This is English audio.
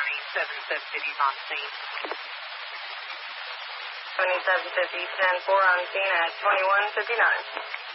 2750 on scene. 2750, 10-4 on scene at 2159.